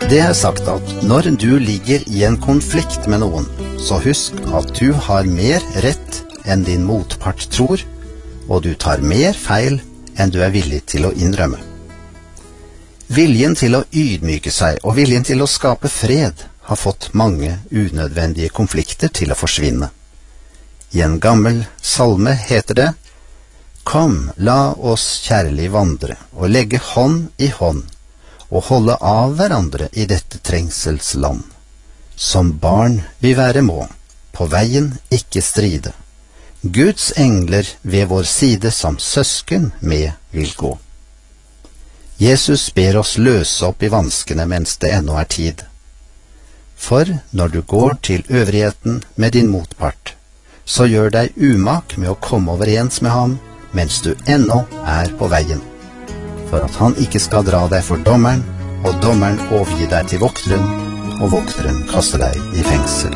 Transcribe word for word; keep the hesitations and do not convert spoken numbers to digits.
Det er sagt at når du ligger i en konflikt med noen, så husk at du har mer rett enn din motpart tror, og du tar mer feil enn du er villig til å innrømme. Viljen til å ydmyke seg og viljen til å skape fred har fått mange unødvendige konflikter til å forsvinne. I en gammel salme heter det: «Kom, la oss kjærlig vandre og legge hånd i hånd, og holde av hverandre i dette trengselsland. Som barn vi være må, på veien ikke stride. Guds engler ved vår side som søsken med vil gå.» Jesus ber oss løse opp i vanskene mens det ennå er tid. For når du går til øvrigheten med din motpart, så gjør deg umak med å komme overens med ham mens du ennå er på veien, for at han ikke skal dra deg for dommeren, og dommeren overgi deg til vokteren, og vokteren kaster deg i fengsel.